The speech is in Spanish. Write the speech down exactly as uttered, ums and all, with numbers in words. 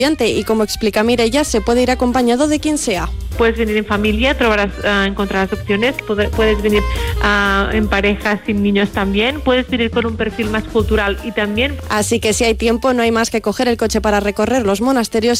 Y como explica Mireia, se puede ir acompañado de quien sea. Puedes venir en familia, trobarás, uh, encontrarás opciones, puedes venir uh, en pareja sin niños también, puedes venir con un perfil más cultural y también... Así que si hay tiempo, no hay más que coger el coche para recorrer los monasterios